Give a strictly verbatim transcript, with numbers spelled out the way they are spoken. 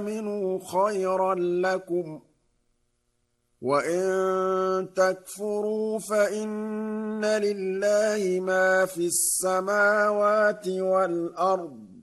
تؤمنوا خيرا لكم وإن تكفروا فإن لله ما في السماوات والأرض